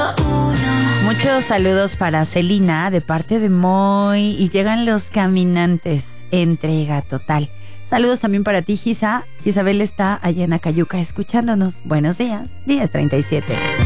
Muchos saludos para Celina de parte de Moy y llegan los caminantes. Entrega total. Saludos también para ti, Gisa. Isabel está allá en Acayuca escuchándonos. Buenos días, 10:37.